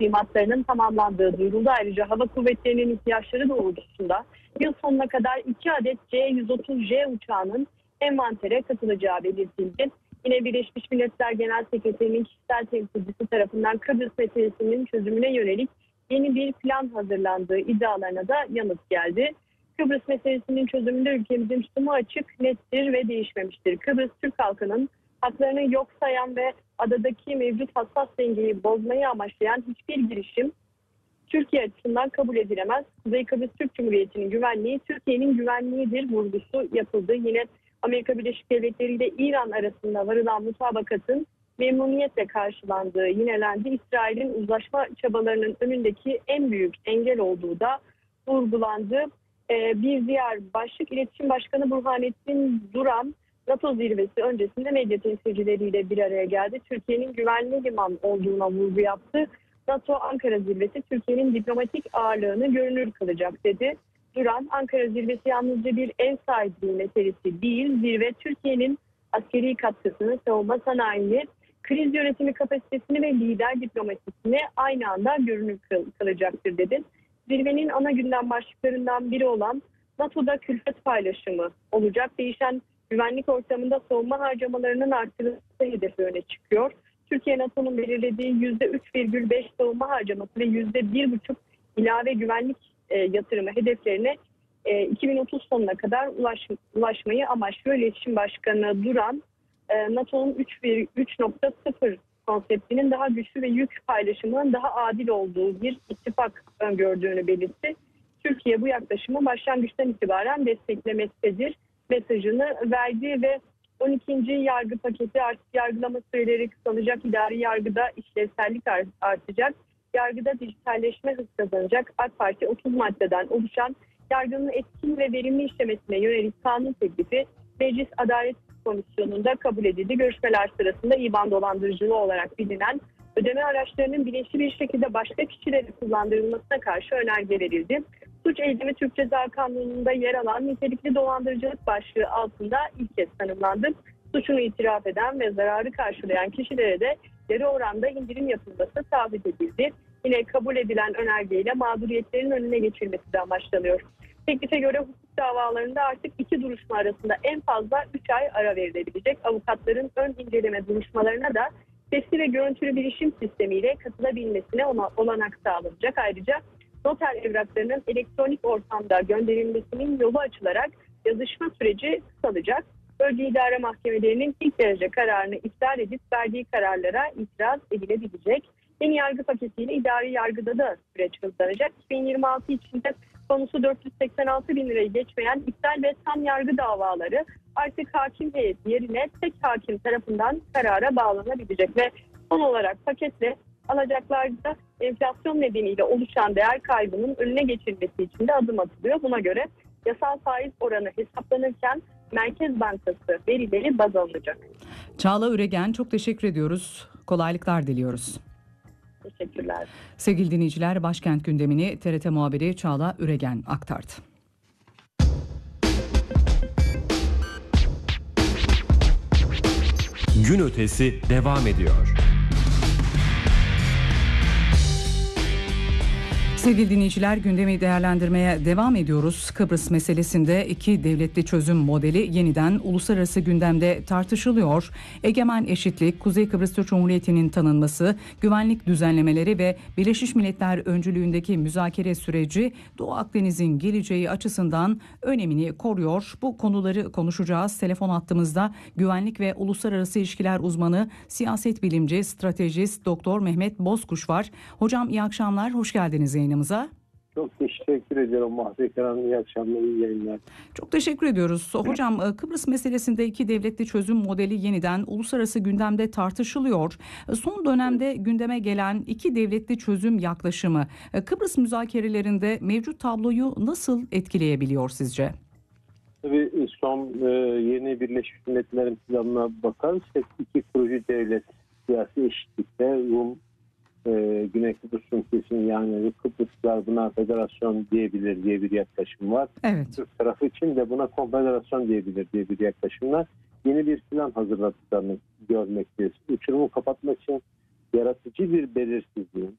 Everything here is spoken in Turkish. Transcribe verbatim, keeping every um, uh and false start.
teslimatlarının tamamlandığı duyuruldu. Ayrıca hava kuvvetlerinin ihtiyaçları doğrultusunda yıl sonuna kadar iki adet C yüz otuz J uçağının envantere katılacağı belirtildi. Yine Birleşmiş Milletler Genel Sekreterinin kişisel temsilcisi tarafından Kıbrıs meselesinin çözümüne yönelik yeni bir plan hazırlandığı iddialarına da yanıt geldi. Kıbrıs meselesinin çözümünde ülkemizin tutumu açık, nettir ve değişmemiştir. Kıbrıs Türk halkının haklarını yok sayan ve adadaki mevcut hassas dengeyi bozmayı amaçlayan hiçbir girişim Türkiye açısından kabul edilemez. Kuzey Kıbrıs Türk Cumhuriyeti'nin güvenliği Türkiye'nin güvenliğidir vurgusu yapıldı. Yine Amerika Birleşik Devletleri ile İran arasında varılan mutabakatın memnuniyetle karşılandığı yinelendi. İsrail'in uzlaşma çabalarının önündeki en büyük engel olduğu da vurgulandı. Ee, bir diğer başlık, İletişim Başkanı Burhanettin Duran NATO zirvesi öncesinde medya temsilcileriyle bir araya geldi. Türkiye'nin güvenli liman olduğuna vurgu yaptı. NATO Ankara zirvesi Türkiye'nin diplomatik ağırlığını görünür kılacak dedi. Duran, Ankara zirvesi yalnızca bir ev sahipliği meselesi değil, zirve Türkiye'nin askeri katkısını, savunma sanayini, kriz yönetimi kapasitesini ve lider diplomasisini aynı anda görünür kılacaktır dedi. Zirvenin ana gündem başlıklarından biri olan NATO'da külfet paylaşımı olacak. Değişen güvenlik ortamında savunma harcamalarının artırılması hedefi öne çıkıyor. Türkiye NATO'nun belirlediği yüzde üç virgül beş savunma harcaması ve yüzde bir buçuk ilave güvenlik e, yatırımı hedeflerine e, iki bin otuz sonuna kadar ulaş, ulaşmayı amaçlıyor. İletişim Başkanı Duran, e, NATO'nun üç nokta sıfır konseptinin daha güçlü ve yük paylaşımının daha adil olduğu bir ittifak öngördüğünü belirtti. Türkiye bu yaklaşımı başlangıçtan itibaren desteklemektedir mesajını verdi ve on ikinci yargı paketi artık yargılama süreleri kısalacak, idari yargıda işlevsellik artacak, yargıda dijitalleşme hız kazanacak. AK Parti otuz maddeden oluşan yargının etkin ve verimli işlemesine yönelik kanun teklifi Meclis Adalet Komisyonu'nda kabul edildi. Görüşmeler sırasında İBAN dolandırıcılığı olarak bilinen ödeme araçlarının bilinçli bir şekilde başka kişilere kullandırılmasına karşı önerge verildi. Suç eylemi Türk Ceza Kanunu'nda yer alan nitelikli dolandırıcılık başlığı altında ilk kez tanımlandı. Suçunu itiraf eden ve zararı karşılayan kişilere de yarı oranda indirim yapılması taahhüt edildi. Yine kabul edilen önergeyle mağduriyetlerin önüne geçilmesi de amaçlanıyor. Teklife göre hukuk davalarında artık iki duruşma arasında en fazla üç ay ara verilebilecek. Avukatların ön inceleme duruşmalarına da sesli ve görüntülü bilişim sistemiyle katılabilmesine ona olanak sağlanacak. Ayrıca noter evraklarının elektronik ortamda gönderilmesinin yolu açılarak yazışma süreci kısalacak. Bölge idare mahkemelerinin ilk derece kararını iptal edip verdiği kararlara itiraz edilebilecek. Yeni yargı paketiyle idari yargıda da süreç hızlanacak. iki bin yirmi altı içinde konusu dört yüz seksen altı bin lirayı geçmeyen iptal ve tam yargı davaları artık hakim heyeti yerine tek hakim tarafından karara bağlanabilecek ve son olarak paketle alacaklarda enflasyon nedeniyle oluşan değer kaybının önüne geçilmesi için de adım atılıyor. Buna göre yasal faiz oranı hesaplanırken Merkez Bankası verileri baz alınacak. Çağla Üregen, çok teşekkür ediyoruz. Kolaylıklar diliyoruz. Teşekkürler. Sevgili dinleyiciler, başkent gündemini T R T muhabiri Çağla Üregen aktardı. Gün ötesi devam ediyor. Sevgili dinleyiciler, gündemi değerlendirmeye devam ediyoruz. Kıbrıs meselesinde iki devletli çözüm modeli yeniden uluslararası gündemde tartışılıyor. Egemen eşitlik, Kuzey Kıbrıs Türk Cumhuriyeti'nin tanınması, güvenlik düzenlemeleri ve Birleşmiş Milletler öncülüğündeki müzakere süreci Doğu Akdeniz'in geleceği açısından önemini koruyor. Bu konuları konuşacağız. Telefon hattımızda güvenlik ve uluslararası ilişkiler uzmanı, siyaset bilimci, stratejist Doktor Mehmet Bozkuş var. Hocam iyi akşamlar, hoş geldiniz yayınımıza. Çok teşekkür ediyorum Mahzek Hanım. İyi akşamlar, iyi yayınlar. Çok teşekkür ediyoruz. Hocam, Kıbrıs meselesinde iki devletli çözüm modeli yeniden uluslararası gündemde tartışılıyor. Son dönemde gündeme gelen iki devletli çözüm yaklaşımı Kıbrıs müzakerelerinde mevcut tabloyu nasıl etkileyebiliyor sizce? Tabii son yeni Birleşmiş Milletler'in planına bakarsak iki kurucu devlet siyasi eşitlikte Rum Ee, Güney Kıbrıs Cumhuriyeti'nin yani Kıbrıslar buna federasyon diyebilir diye bir yaklaşım var. Evet. Türk tarafı için de buna konfederasyon diyebilir diye bir yaklaşım var. Yeni bir plan hazırladıklarını görmekteyiz. Uçurumu kapatmak için yaratıcı bir belirsizliğin,